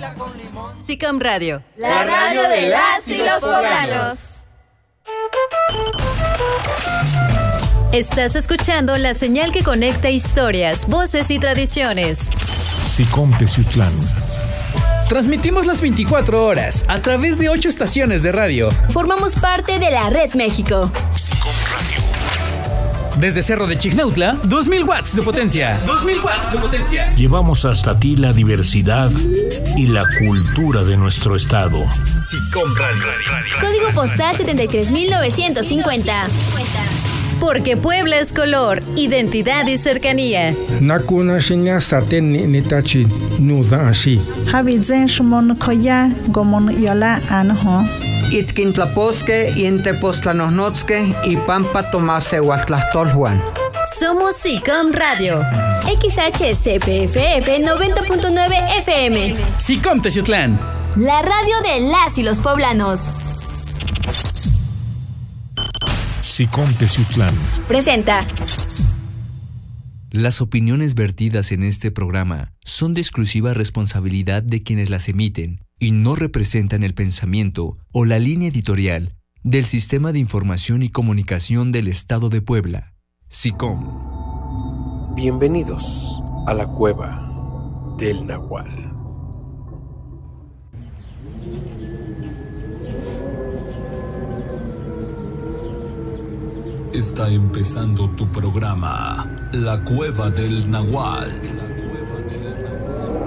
SICOM Radio, la radio de las y los poblanos. Estás escuchando la señal que conecta historias, voces y tradiciones. SICOM Teciutlán. Transmitimos las 24 horas a través de 8 estaciones de radio. Formamos parte de la Red México. SICOM Radio. Desde Cerro de Chignautla, 2000 watts de potencia. 2000 watts de potencia. Llevamos hasta ti la diversidad y la cultura de nuestro estado. SICOM Radio. Código postal 73950. Porque Puebla es color, identidad y cercanía. Nakuna shinya saten nitachi nuza ashi. Habizen shmon koya gomon yola anho. Itkintlaposque, Intepostlanosnotzque y Pampa Tomase Huatlastolhuan. Somos SICOM Radio. XHCPFF 90.9 FM. SICOM Teciutlán. La radio de las y los poblanos. SICOM Teciutlán presenta. Las opiniones vertidas en este programa son de exclusiva responsabilidad de quienes las emiten y no representan el pensamiento o la línea editorial del Sistema de Información y Comunicación del Estado de Puebla, SICOM. Bienvenidos a la Cueva del Nahual. Está empezando tu programa, La Cueva del Nahual.